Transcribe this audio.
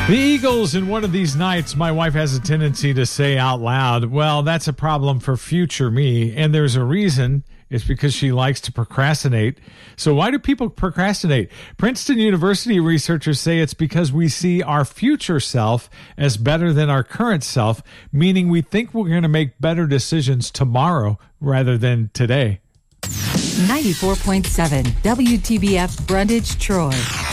The Eagles, in one of these nights, my wife has a tendency to say out loud, well, that's a problem for future me. And there's a reason. It's because she likes to procrastinate. So why do people procrastinate? Princeton University researchers say it's because we see our future self as better than our current self, meaning we think we're going to make better decisions tomorrow rather than today. 94.7 WTBF Brundage Troy.